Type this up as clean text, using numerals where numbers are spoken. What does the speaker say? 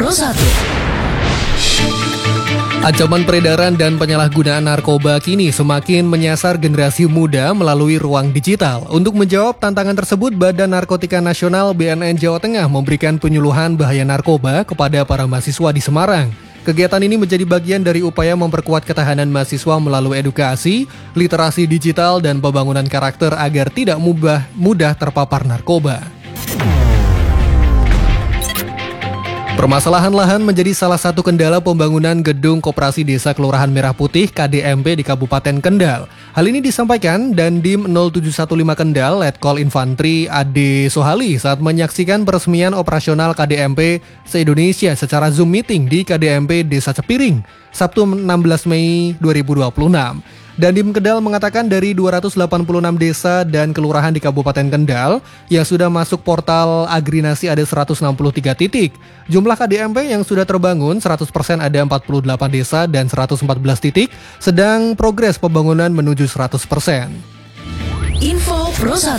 Pro 1. Ancaman peredaran dan penyalahgunaan narkoba kini semakin menyasar generasi muda melalui ruang digital. Untuk menjawab tantangan tersebut, Badan Narkotika Nasional BNN Jawa Tengah memberikan penyuluhan bahaya narkoba kepada para mahasiswa di Semarang. Kegiatan ini menjadi bagian dari upaya memperkuat ketahanan mahasiswa melalui edukasi, literasi digital, dan pembangunan karakter agar tidak mudah terpapar narkoba. Permasalahan lahan menjadi salah satu kendala pembangunan gedung Koperasi Desa Kelurahan Merah Putih KDMP di Kabupaten Kendal. Hal ini disampaikan Dandim 0715 Kendal, Letkol Infantri Ade Sohali saat menyaksikan peresmian operasional KDMP se-Indonesia secara Zoom meeting di KDMP Desa Cepiring, Sabtu 16 Mei 2026. Dandim Kendal mengatakan dari 286 desa dan kelurahan di Kabupaten Kendal yang sudah masuk portal Agrinasi ada 163 titik. Jumlah KDMP yang sudah terbangun 100% ada 48 desa dan 114 titik, sedang progres pembangunan menuju 100%. Info Pro 1.